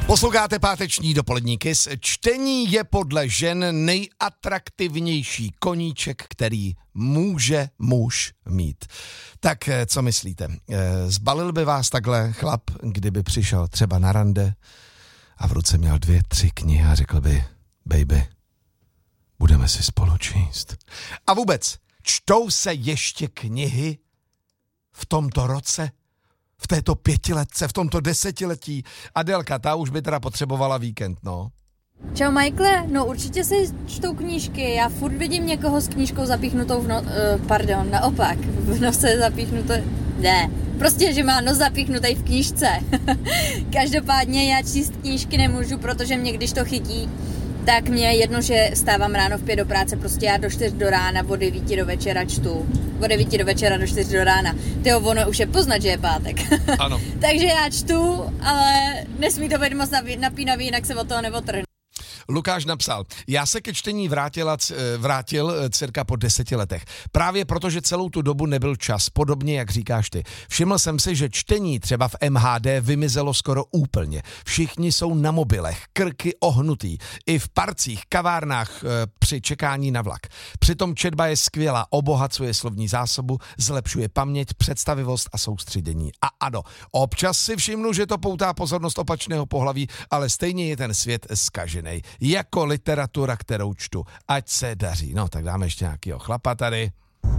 Posloucháte páteční dopolední Kiss. Čtení je podle žen nejatraktivnější koníček, který může muž mít. Tak co myslíte? Zbalil by vás takhle chlap, kdyby přišel třeba na rande a v ruce měl 2-3 knihy a řekl by: baby, budeme si spolu číst. A vůbec, čtou se ještě knihy v tomto roce? V této 5letce, v tomto 10letí? Adelka, ta už by teda potřebovala víkend, no. Čau, Michaele, no určitě si čtou knížky, já furt vidím někoho s knížkou zapíchnutou naopak, v nose zapíchnuté, prostě, že má nos zapíchnutý v knížce. Každopádně já číst knížky nemůžu, protože mě když to chytí, tak mě je jedno, že stávám ráno v 5 do práce, prostě já do 4 do rána, od 9 do večera čtu. Od 9 do večera do 4 do rána. Tyjo, ono už je poznat, že je pátek. Ano. Takže já čtu, ale nesmí to být moc napínavý, jinak se od toho neotrhnu. Lukáš napsal: já se ke čtení vrátil cirka po 10 letech. Právě protože celou tu dobu nebyl čas, podobně jak říkáš ty. Všiml jsem si, že čtení třeba v MHD vymizelo skoro úplně. Všichni jsou na mobilech, krky ohnutý. I v parcích, kavárnách při čekání na vlak. Přitom četba je skvělá, obohacuje slovní zásobu, zlepšuje paměť, představivost a soustředění. A ano, občas si všimnu, že to poutá pozornost opačného pohlaví, ale stejně je ten svět zkažený. Jako literatura, kterou čtu. Ať se daří. No, tak dáme ještě nějakýho chlapa tady.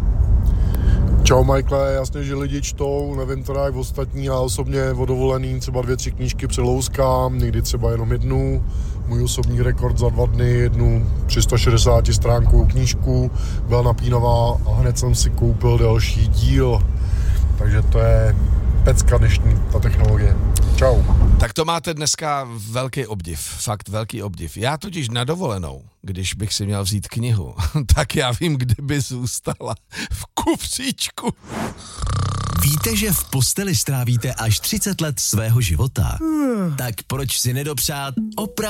Čau, Michaele, jasně, že lidi čtou, nevím teda jak ostatní, ale osobně o dovolený třeba 2-3 knížky přelouskám, někdy třeba jenom jednu. Můj osobní rekord za 2 dny, jednu 360 stránkovou knížku, byla napínavá a hned jsem si koupil další díl. Takže to je pecka dnešní, ta technologie. Čau. Tak to máte dneska velký obdiv, fakt velký obdiv. Já totiž na dovolenou, když bych si měl vzít knihu, tak já vím, kde by zůstala. V kufříčku. Víte, že v posteli strávíte až 30 let svého života? Tak proč si nedopřát opravdu